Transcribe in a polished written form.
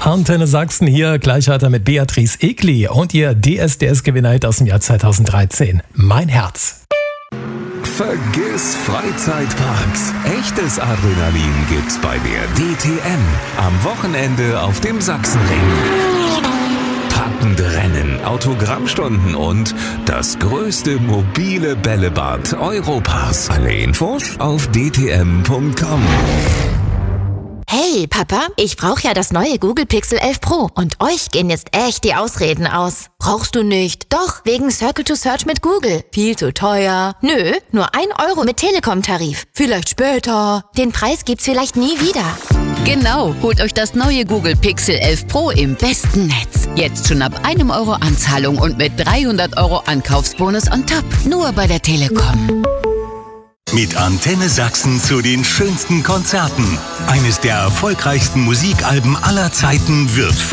Antenne Sachsen hier, gleich weiter mit Beatrice Egli und ihr DSDS-Gewinner aus dem Jahr 2013. Mein Herz. Vergiss Freizeitparks. Echtes Adrenalin gibt's bei der DTM. Am Wochenende auf dem Sachsenring. Packende Rennen, Autogrammstunden und das größte mobile Bällebad Europas. Alle Infos auf dtm.com. Hey Papa, ich brauche ja das neue Google Pixel 11 Pro und euch gehen jetzt echt die Ausreden aus. Brauchst du nicht? Doch, wegen Circle to Search mit Google. Viel zu teuer. Nö, nur 1 Euro mit Telekom-Tarif. Vielleicht später. Den Preis gibt's vielleicht nie wieder. Genau, holt euch das neue Google Pixel 11 Pro im besten Netz. Jetzt schon ab 1 Euro Anzahlung und mit 300 Euro Ankaufsbonus on top. Nur bei der Telekom. Mit Antenne Sachsen zu den schönsten Konzerten. Eines der erfolgreichsten Musikalben aller Zeiten wird